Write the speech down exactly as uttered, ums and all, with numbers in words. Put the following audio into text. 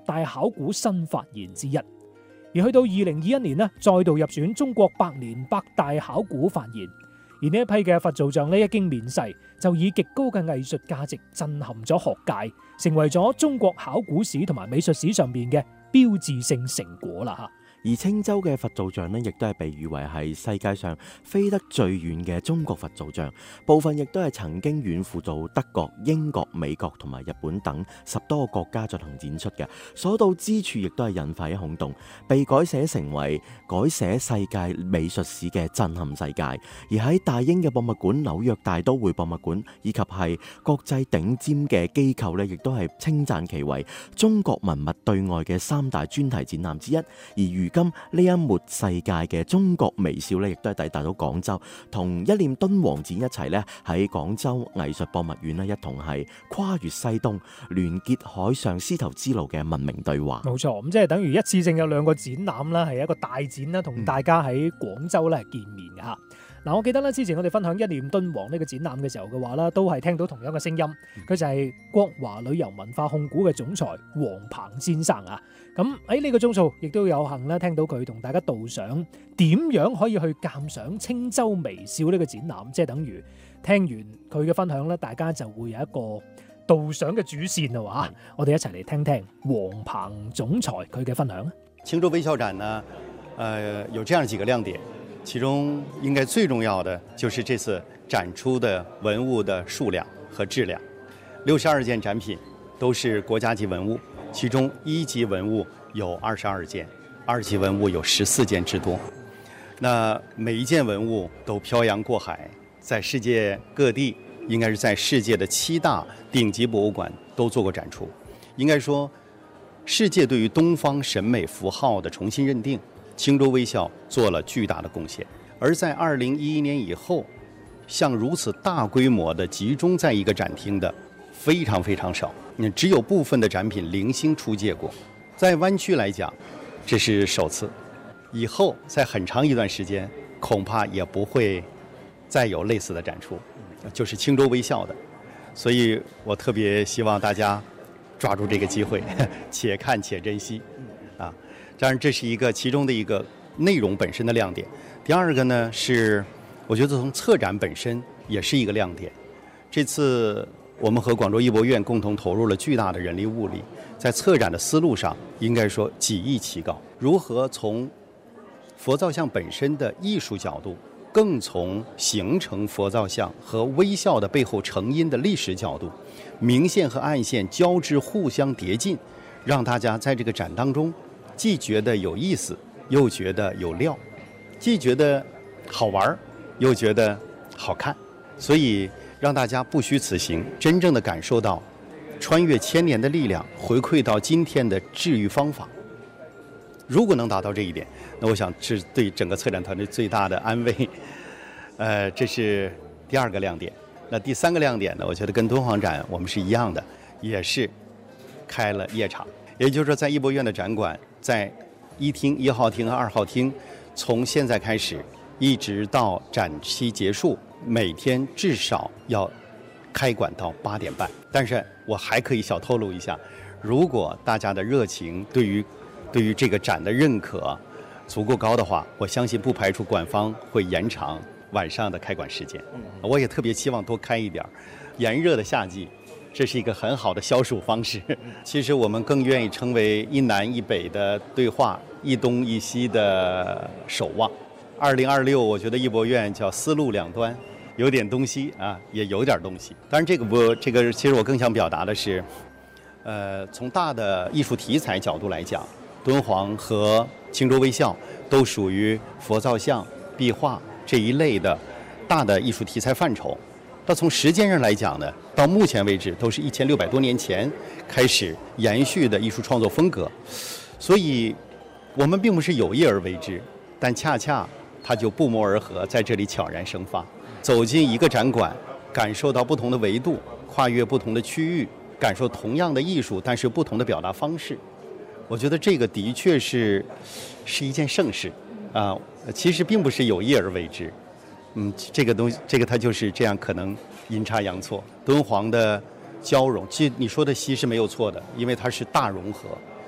大考古新發現之一。而去到二零二一年呢，再度入選中國百年百大考古發現。而呢一批嘅佛造像呢，一經面世，就以極高嘅藝術價值震撼咗學界，成為咗中國考古史同埋美術史上面嘅標誌性成果啦。 而青州嘅佛造像呢，亦都係被譽為係世界上飛得最遠嘅中國佛造像，部分亦都係曾經遠赴到德國、英國、美國同埋日本等十多個國家進行展出嘅，所到之處亦都係引發一轟動，被改寫成為改寫世界美術史嘅震撼世界。而喺大英嘅博物館、紐約大都會博物館以及係國際頂尖嘅機構呢，亦都係稱讚其為中國文物對外嘅三大專題展覽之一。而如今呢一抹世界嘅中國微笑咧，亦都係抵達到廣州，同一念敦煌展一齊咧，喺廣州藝術博物院咧，一同係跨越西東，聯結海上絲綢之路嘅文明對話。 冇錯，咁即係等於一次性有兩個展覽啦，係一個大展啦，同大家喺廣州咧係見面嘅嚇。嗱，我記得咧之前我哋分享一念敦煌呢個展覽嘅時候嘅話啦，都係聽到同樣嘅聲音，佢就係國華旅遊文化控股嘅總裁黃鵬先生啊。咁喺呢個鐘數亦都有幸咧聽到佢同大家導賞點樣可以去鑑賞青州微笑呢個展覽，即係等於聽完佢嘅分享咧，大家就會有一個導賞嘅主線啦喎。我哋一齊嚟聽聽黃鵬總裁佢嘅分享。 青州微笑展呢，呃，有這樣幾個亮點。其中應該最重要的就是這次展出的文物的數量和質量，六十二件展品都是國家級文物，其中一級文物有二十二件，二級文物有十四件之多。那每一件文物都漂洋過海，在世界各地，應該是在世界的七大頂級博物館都做過展出。應該說，世界對於東方審美符號的重新認定，青州微笑做了巨大的貢獻，而在二零一一年以後，像如此大規模的集中在一個展廳的非常非常少，只有部分的展品零星出借過。在灣區來講，這是首次，以後在很長一段時間恐怕也不會再有類似的展出，就是青州微笑的。所以我特別希望大家抓住這個機會，且看且珍惜啊。當然，這是一個其中的一個內容本身的亮點。第二個呢，是我覺得從策展本身也是一個亮點。這次我們和廣州藝博院共同投入了巨大的人力物力，在策展的思路上，應該說幾易其高。如何從佛造像本身的藝術角度，更從形成佛造像和微笑的背後成因的歷史角度，明線和暗線交織互相疊進，讓大家在這個展當中既覺得有意思，又覺得有料，既覺得好玩，又覺得好看，所以讓大家不虛此行，真正的感受到穿越千年的力量，回饋到今天的治癒方法。如果能達到這一點，那我想是對整個策展團隊最大的安慰。呃，這是第二個亮點。那第三個亮點呢，我覺得跟敦煌展我們是一樣的，也是開了夜場。也就是說，在藝博院的展館，在一廳、一號廳和二號廳，從現在開始一直到展期結束，每天至少要開館到八點半。但是我還可以小透露一下，如果大家的熱情對於對於這個展的認可足夠高的話，我相信不排除館方會延長晚上的開館時間。我也特別期望多開一點，炎熱的夏季，這是一個很好的消暑方式。其實我們更願意成為一南一北的對話，一東一西的守望。二零二六，我覺得藝博院叫絲路兩端，有點東西啊，也有點東西。當然，這個不，這個其實我更想表達的是，呃，從大的藝術題材角度來講，敦煌和青州微笑都屬於佛造像、壁畫這一類的大的藝術題材範疇。到從時間上來講呢，到目前為止都是一千六百多年前開始延續的藝術創作風格，所以我們並不是有意而為之，但恰恰它就不謀而合，在這裡悄然生發。走進一個展館，感受到不同的維度，跨越不同的區域，感受同樣的藝術，但是不同的表達方式。我覺得這個的確是是一件盛事啊，其實並不是有意而為之。嗯，這個東西，這個它就是這樣，可能陰差陽錯。敦煌的交融，其實你說的稀是沒有錯的，因為它是大融合。